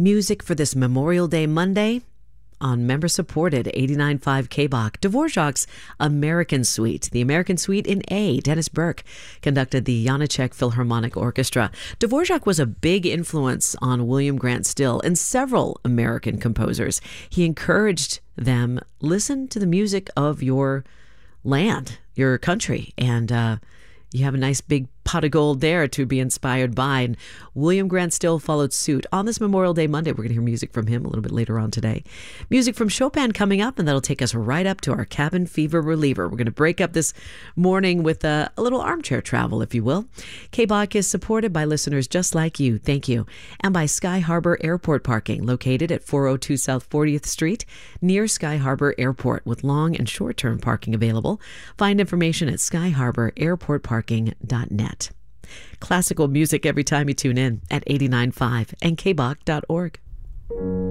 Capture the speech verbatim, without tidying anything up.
Music for this Memorial Day Monday on member-supported eighty-nine point five K B O C. Dvorak's American Suite. The American Suite in A. Dennis Burke conducted the Janáček Philharmonic Orchestra. Dvorak was a big influence on William Grant Still and several American composers. He encouraged them, listen to the music of your land, your country, and uh, you have a nice big pot of gold there to be inspired by. And William Grant Still followed suit. On this Memorial Day Monday, we're going to hear music from him a little bit later on today. Music from Chopin coming up, and that'll take us right up to our cabin fever reliever. We're going to break up this morning with a, a little armchair travel, if you will. K B O C is supported by listeners just like you. Thank you. And by Sky Harbor Airport Parking, located at four oh two South fortieth Street, near Sky Harbor Airport, with long and short-term parking available. Find information at sky harbor airport parking dot net. Classical music every time you tune in at eighty-nine point five and K B O C dot org.